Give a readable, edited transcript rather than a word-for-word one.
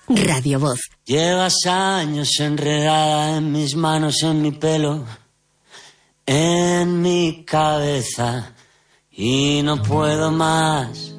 Radio Voz. Llevas años enredada en mis manos, en mi pelo, en mi cabeza, y no puedo más.